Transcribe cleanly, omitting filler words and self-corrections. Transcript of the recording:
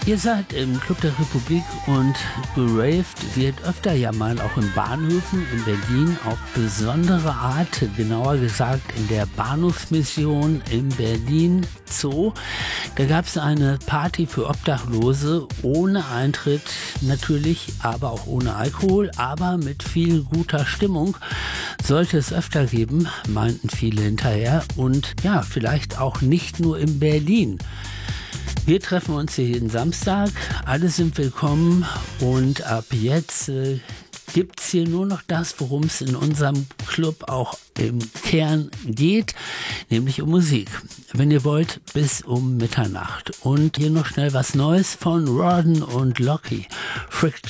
Ihr seid im Club der Republik und geraved wird öfter ja mal auch in Bahnhöfen in Berlin auf besondere Art, genauer gesagt in der Bahnhofsmission in Berlin Zoo. Da gab es eine Party für Obdachlose ohne Eintritt natürlich, aber auch ohne Alkohol, aber mit viel guter Stimmung. Sollte es öfter geben, meinten viele hinterher, und ja, vielleicht auch nicht nur in Berlin. Wir treffen uns hier jeden Samstag, alle sind willkommen und ab jetzt gibt's hier nur noch das, worum es in unserem Club auch im Kern geht, nämlich um Musik. Wenn ihr wollt, bis um Mitternacht. Und hier noch schnell was Neues von Rawdon und Lockie, Friction.